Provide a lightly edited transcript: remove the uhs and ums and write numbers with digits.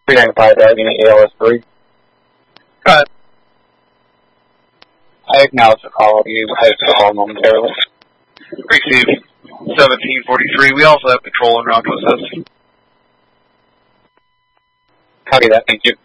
395 unit ALS3. I acknowledge the call. You headed to the hall momentarily. Receive 1743. We also have patrol en route with us. Copy that. Thank you.